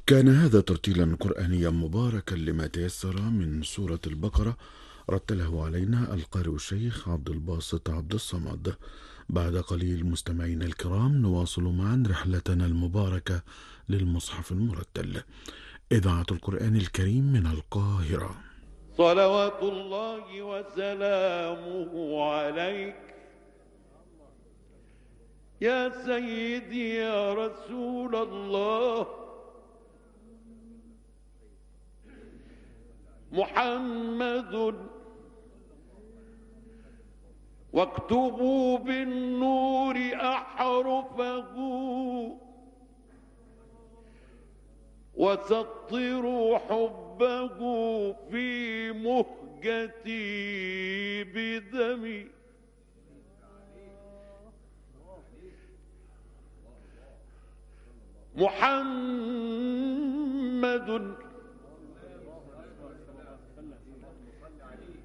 كان هذا ترتيلا قرآنيا مباركا لما تيسر من سورة البقرة، رتله علينا القارئ الشيخ عبد الباسط عبد الصمد. بعد قليل مستمعينا الكرام نواصل معا رحلتنا المباركة للمصحف المرتل، إذاعة القرآن الكريم من القاهرة. صلوات الله وسلامه عليك يا سيدي يا رسول الله محمد، واكتبوا بالنور أحرفه وسطروا حبه في مهجتي بدمي. محمد